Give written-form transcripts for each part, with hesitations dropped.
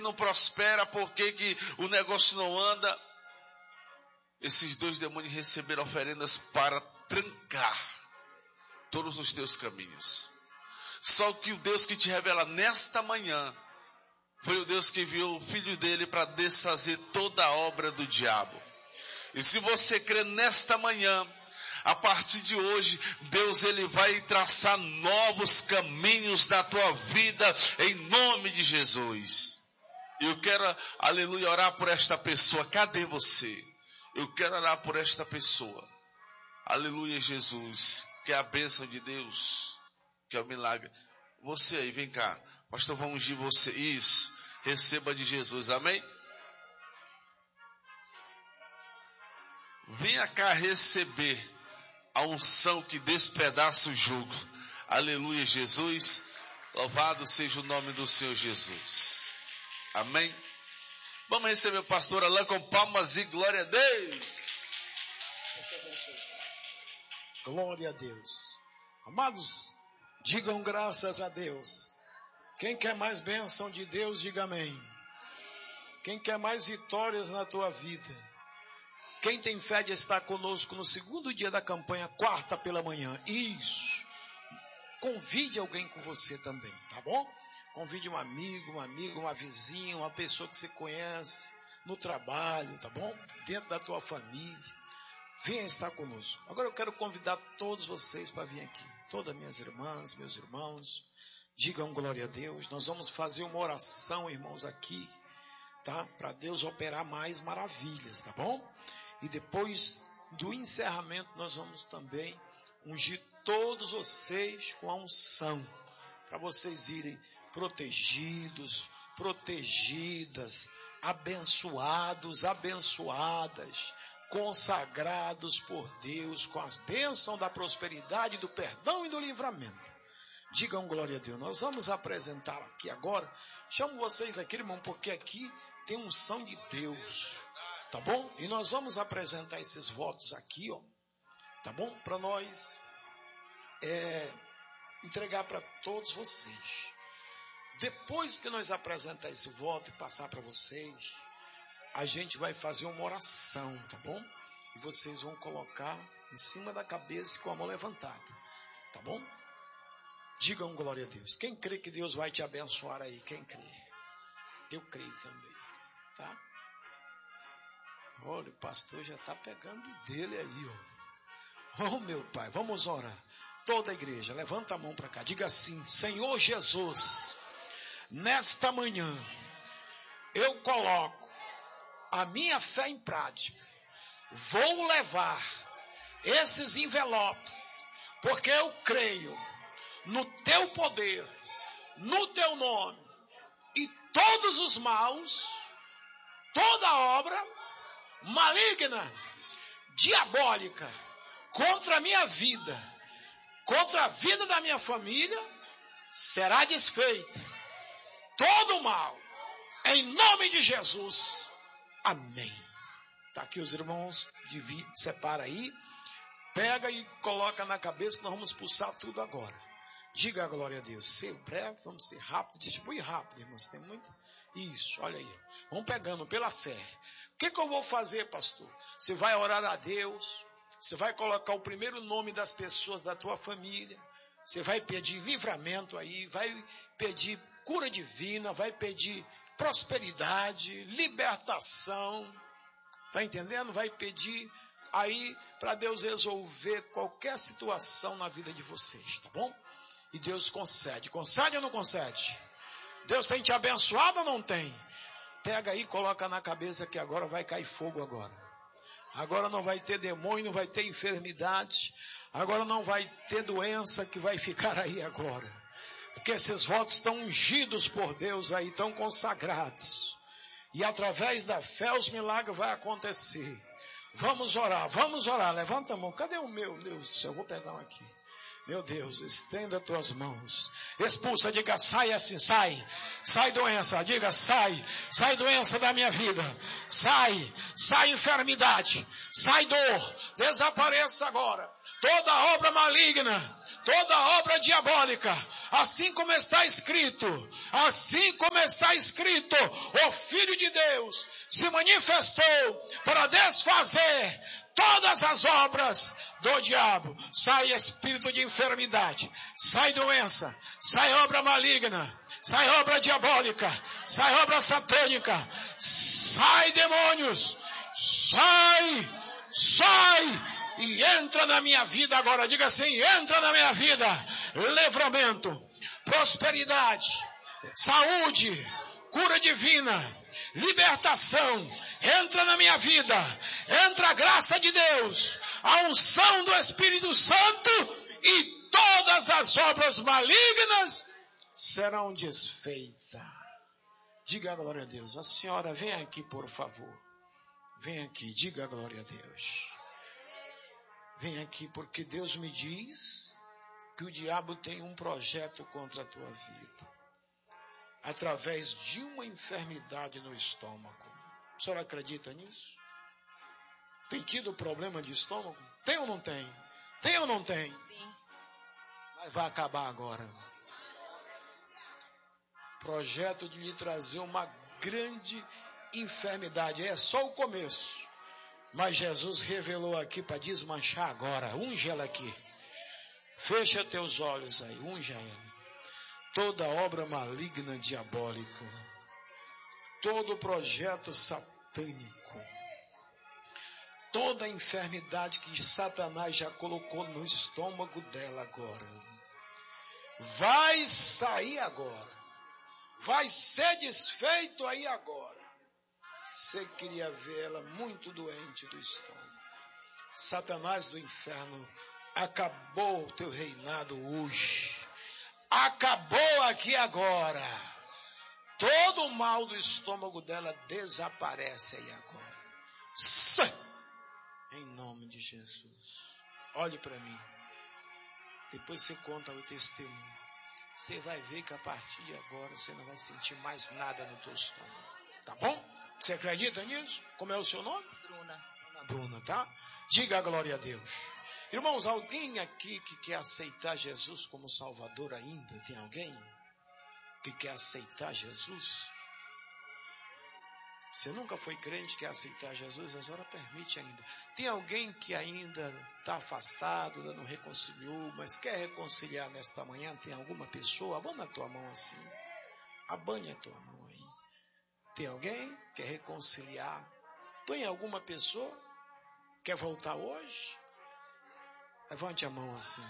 não prospera, por que que o negócio não anda? Esses 2 demônios receberam oferendas para trancar todos os teus caminhos. Só que o Deus que te revela nesta manhã foi o Deus que enviou o Filho dele para desfazer toda a obra do diabo. E se você crê nesta manhã, a partir de hoje, Deus ele vai traçar novos caminhos na tua vida, em nome de Jesus. E eu quero, aleluia, orar por esta pessoa. Cadê você? Eu quero orar por esta pessoa. Aleluia, Jesus. Que é a bênção de Deus, que é o milagre. Você aí, vem cá. Pastor, vamos ungir você. Isso. Receba de Jesus. Amém? Venha cá receber a unção que despedaça o jugo. Aleluia, Jesus. Louvado seja o nome do Senhor Jesus. Amém? Vamos receber o pastor Alain com palmas e glória a Deus. Glória a Deus. Amados, digam graças a Deus. Quem quer mais bênção de Deus, diga amém. Quem quer mais vitórias na tua vida? Quem tem fé de estar conosco no segundo dia da campanha, quarta pela manhã? Isso. Convide alguém com você também, tá bom? Convide um amigo, uma amiga, uma vizinha, uma pessoa que você conhece, no trabalho, tá bom? Dentro da tua família. Venha estar conosco. Agora eu quero convidar todos vocês para vir aqui. Todas minhas irmãs, meus irmãos. Digam glória a Deus. Nós vamos fazer uma oração, irmãos, aqui, tá? Para Deus operar mais maravilhas, tá bom? E depois do encerramento nós vamos também ungir todos vocês com a unção. Para vocês irem protegidos, protegidas, abençoados, abençoadas, consagrados por Deus com as bênçãos da prosperidade, do perdão e do livramento. Digam glória a Deus. Nós vamos apresentar aqui agora. Chamo vocês aqui, irmão, porque aqui tem unção de Deus. Tá bom? E nós vamos apresentar esses votos aqui, ó. Tá bom? Para nós entregar para todos vocês. Depois que nós apresentar esse voto e passar para vocês, a gente vai fazer uma oração, tá bom? E vocês vão colocar em cima da cabeça com a mão levantada, tá bom? Digam glória a Deus. Quem crê que Deus vai te abençoar aí? Quem crê? Eu creio também, tá? Olha, o pastor já está pegando dele aí, ó. Oh, meu Pai, vamos orar. Toda a igreja, levanta a mão para cá. Diga assim: Senhor Jesus, nesta manhã, eu coloco a minha fé em prática. Vou levar esses envelopes, porque eu creio no teu poder, no teu nome, e todos os maus, toda obra maligna, diabólica, contra a minha vida, contra a vida da minha família, será desfeita. Todo o mal, em nome de Jesus. Amém. Tá aqui os irmãos, separa aí, pega e coloca na cabeça que nós vamos expulsar tudo agora. Diga a glória a Deus. Ser breve, vamos ser rápido, distribui rápido, irmãos. Tem muito. Isso, olha aí. Vamos pegando pela fé. O que eu vou fazer, pastor? Você vai orar a Deus, você vai colocar o primeiro nome das pessoas da tua família, você vai pedir livramento aí, vai pedir cura divina, vai pedir prosperidade, libertação, tá entendendo? Vai pedir aí para Deus resolver qualquer situação na vida de vocês, tá bom? E Deus concede. Concede ou não concede? Deus tem te abençoado ou não tem? Pega aí e coloca na cabeça que agora vai cair fogo agora. Agora não vai ter demônio, não vai ter enfermidade. Agora não vai ter doença que vai ficar aí agora. Porque esses votos estão ungidos por Deus aí, estão consagrados. E através da fé os milagres vão acontecer. Vamos orar, vamos orar. Levanta a mão. Cadê o meu? Deus do céu, eu vou pegar um aqui. Meu Deus, estenda as tuas mãos. Expulsa, diga, sai assim, sai. Sai doença, diga, sai. Sai doença da minha vida. Sai, sai enfermidade. Sai dor. Desapareça agora. Toda obra maligna toda obra diabólica, assim como está escrito, o Filho de Deus se manifestou para desfazer todas as obras do diabo. Sai espírito de enfermidade, sai doença, sai obra maligna, sai obra diabólica, sai obra satânica, sai demônios, sai e entra na minha vida agora. Diga assim: entra na minha vida. Livramento, prosperidade, saúde, cura divina, libertação. Entra na minha vida, entra a graça de Deus, a unção do Espírito Santo, e todas as obras malignas serão desfeitas. Diga a glória a Deus. A senhora, vem aqui, por favor. Vem aqui, diga a glória a Deus. Vem aqui, porque Deus me diz que o diabo tem um projeto contra a tua vida, através de uma enfermidade no estômago. A senhora acredita nisso? Tem tido problema de estômago? Tem ou não tem? Tem ou não tem? Sim. Mas vai acabar agora. Projeto de lhe trazer uma grande enfermidade. É só o começo. Mas Jesus revelou aqui para desmanchar agora. Unge ela aqui. Fecha teus olhos aí. Unge ela. Toda obra maligna, diabólica, todo projeto satânico, toda enfermidade que Satanás já colocou no estômago dela agora, vai sair agora, vai ser desfeito aí agora. Você queria ver ela muito doente do estômago. Satanás do inferno, acabou o teu reinado hoje, acabou aqui agora. Todo o mal do estômago dela desaparece aí agora. Sai! Em nome de Jesus. Olhe para mim. Depois você conta o testemunho. Você vai ver que a partir de agora você não vai sentir mais nada no teu estômago. Tá bom? Você acredita nisso? Como é o seu nome? Bruna. Ana Bruna, tá? Diga a glória a Deus. Irmãos, alguém aqui que quer aceitar Jesus como Salvador ainda? Tem alguém que quer aceitar Jesus? Você nunca foi crente, quer aceitar Jesus? A senhora permite ainda. Tem alguém que ainda está afastado, ainda não reconciliou, mas quer reconciliar nesta manhã? Tem alguma pessoa? Abana a tua mão assim. Abane a tua mão aí. Tem alguém que quer reconciliar? Tem alguma pessoa que quer voltar hoje? Levante a mão assim.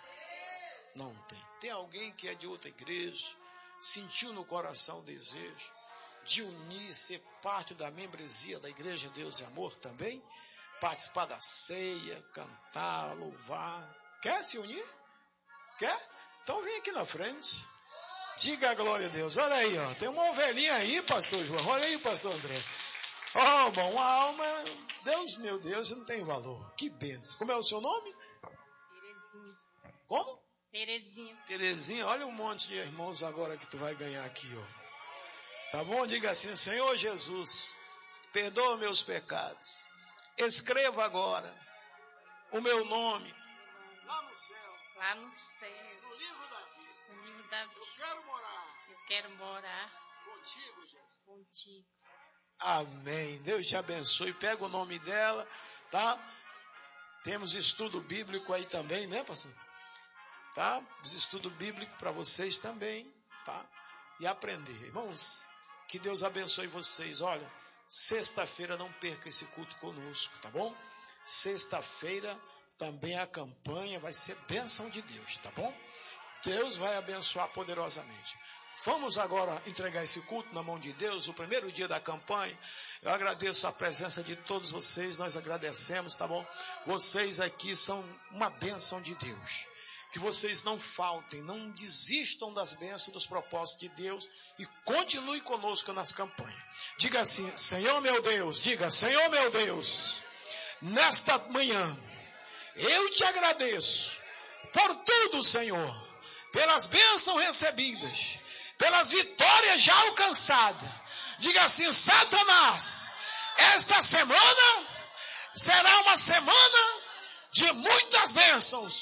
Não tem. Tem alguém que é de outra igreja, sentiu no coração o desejo de unir, ser parte da membresia da Igreja Deus e Amor também, participar da ceia, cantar, louvar. Quer se unir? Quer? Então vem aqui na frente. Diga a glória a Deus. Olha aí, ó, tem uma ovelhinha aí, pastor João. Olha aí, pastor André. Oh, bom, uma alma, Deus, meu Deus, não tem valor. Que bênção. Como é o seu nome? Terezinha. Como? Terezinha. Terezinha, olha um monte de irmãos agora que tu vai ganhar aqui, ó. Tá bom? Diga assim: Senhor Jesus, perdoa meus pecados. Escreva agora o meu nome lá no céu. Lá no céu. No livro da vida. No livro da vida. Eu quero morar. Eu quero morar Contigo, Jesus. contigo. Amém. Deus te abençoe. Pega o nome dela, tá? Temos estudo bíblico aí também, né, pastor? Tá? Estudo bíblico para vocês também, tá? E aprender. Irmãos, que Deus abençoe vocês. Olha, sexta-feira não perca esse culto conosco, tá bom? Sexta-feira também a campanha vai ser bênção de Deus, tá bom? Deus vai abençoar poderosamente. Vamos agora entregar esse culto na mão de Deus, o primeiro dia da campanha. Eu agradeço a presença de todos vocês, nós agradecemos, tá bom? Vocês aqui são uma bênção de Deus. Que vocês não faltem, não desistam das bênçãos, dos propósitos de Deus e continue conosco nas campanhas. Diga assim: Senhor meu Deus, diga: Senhor meu Deus, nesta manhã eu te agradeço por tudo, Senhor, pelas bênçãos recebidas, pelas vitórias já alcançadas. Diga assim: Satanás, esta semana será uma semana de muitas bênçãos,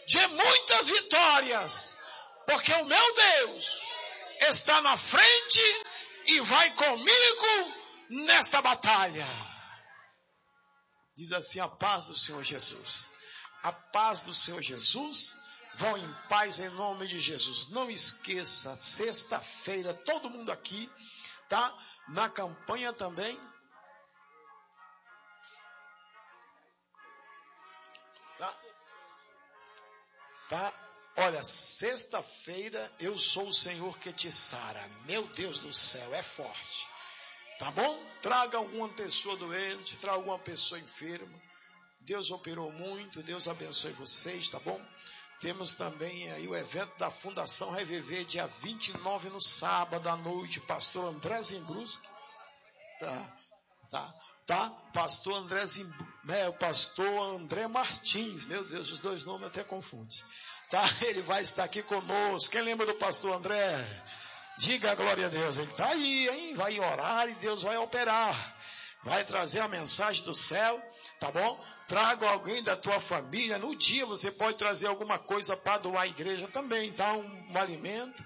de muitas vitórias, porque o meu Deus está na frente e vai comigo nesta batalha. Diz assim: a paz do Senhor Jesus. A paz do Senhor Jesus. Vão em paz em nome de Jesus. Não esqueça, sexta-feira, todo mundo aqui, tá? Na campanha também. Tá? Olha, sexta-feira eu sou o Senhor que te sara. Meu Deus do céu, é forte. Tá bom? Traga alguma pessoa doente, traga alguma pessoa enferma. Deus operou muito, Deus abençoe vocês, tá bom? Temos também aí o evento da Fundação Reviver, dia 29 no sábado à noite, pastor André Zimbruski. Tá? Pastor André o pastor André Martins, meu Deus, os dois nomes até confundem. Tá? Ele vai estar aqui conosco. Quem lembra do pastor André? Diga a glória a Deus. Ele está aí, hein? Vai orar e Deus vai operar. Vai trazer a mensagem do céu, tá bom? Traga alguém da tua família. No dia você pode trazer alguma coisa para doar à igreja também, tá? Um alimento.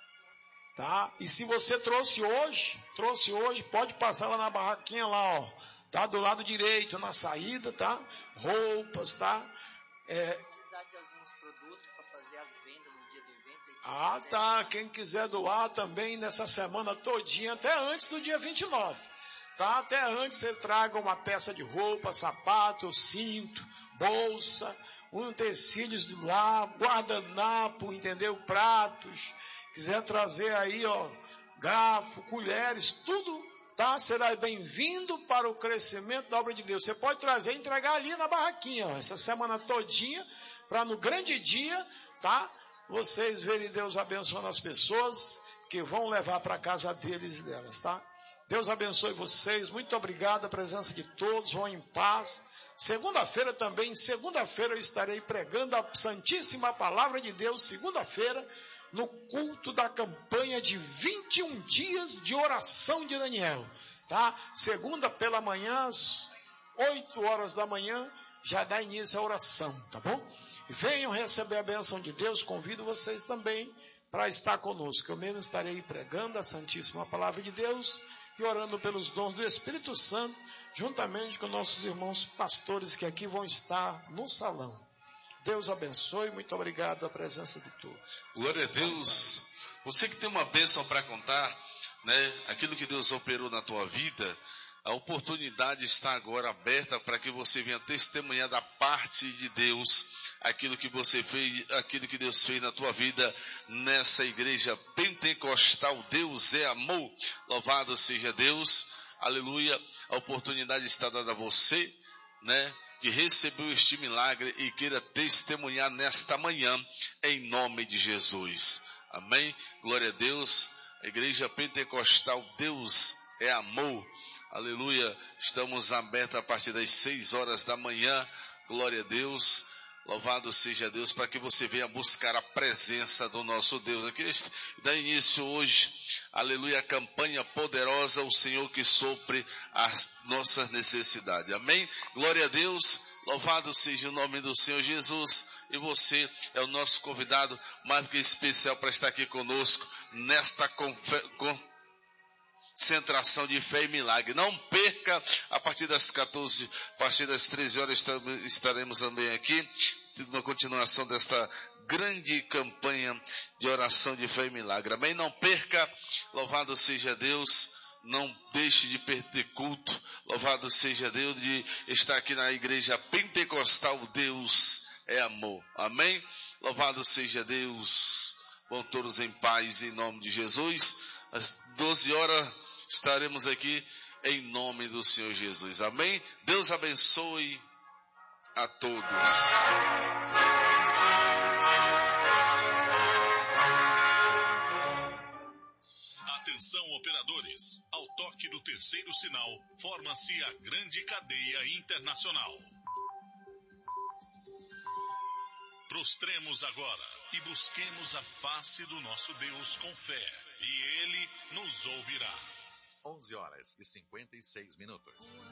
Tá? E se você trouxe hoje, pode passar lá na barraquinha lá, ó. Tá? Do lado direito, na saída, tá? Roupas, tá? Precisar de alguns produtos para fazer as vendas no dia do evento. Tá. Quem quiser doar também nessa semana todinha, até antes do dia 29. Tá? Até antes você traga uma peça de roupa, sapato, cinto, bolsa, utensílios do lar, guardanapo, entendeu? Pratos. Quiser trazer aí, ó, garfo, colheres, tudo, tá? Será bem-vindo para o crescimento da obra de Deus. Você pode trazer e entregar ali na barraquinha, ó, essa semana todinha, para no grande dia, tá? Vocês verem Deus abençoando as pessoas que vão levar para casa deles e delas, tá? Deus abençoe vocês. Muito obrigado, a presença de todos. Vão em paz. Segunda-feira eu estarei pregando a Santíssima Palavra de Deus, segunda-feira, no culto da campanha de 21 dias de oração de Daniel, tá? Segunda pela manhã, às 8 horas da manhã, já dá início à oração, tá bom? E venham receber a bênção de Deus. Convido vocês também para estar conosco. Eu mesmo estarei pregando a Santíssima Palavra de Deus e orando pelos dons do Espírito Santo, juntamente com nossos irmãos pastores que aqui vão estar no salão. Deus abençoe, muito obrigado a presença de todos. Glória a Deus. Você que tem uma bênção para contar, né? Aquilo que Deus operou na tua vida, a oportunidade está agora aberta para que você venha testemunhar da parte de Deus aquilo que você fez, aquilo que Deus fez na tua vida nessa igreja pentecostal. Deus é amor. Louvado seja Deus. Aleluia. A oportunidade está dada a você, né? Que recebeu este milagre e queira testemunhar nesta manhã, em nome de Jesus. Amém? Glória a Deus. A igreja pentecostal, Deus é amor. Aleluia. Estamos abertos a partir das 6 horas da manhã. Glória a Deus. Louvado seja Deus, para que você venha buscar a presença do nosso Deus. Aqui dá início hoje, aleluia, a campanha poderosa, o Senhor que supre as nossas necessidades. Amém? Glória a Deus, louvado seja o nome do Senhor Jesus. E você é o nosso convidado mais que especial para estar aqui conosco nesta concentração de fé e milagre. Não perca, a partir das 14, a partir das 13 horas estaremos também aqui, na continuação desta grande campanha de oração de fé e milagre. Amém? Não perca, louvado seja Deus, não deixe de perder culto, louvado seja Deus de estar aqui na igreja pentecostal. Deus é amor. Amém? Louvado seja Deus. Vão todos em paz, em nome de Jesus. Às 12 horas estaremos aqui em nome do Senhor Jesus. Amém? Deus abençoe a todos. Atenção, operadores. Ao toque do terceiro sinal, forma-se a grande cadeia internacional. Prostremos agora e busquemos a face do nosso Deus com fé, e Ele nos ouvirá. 11 horas e 56 minutos.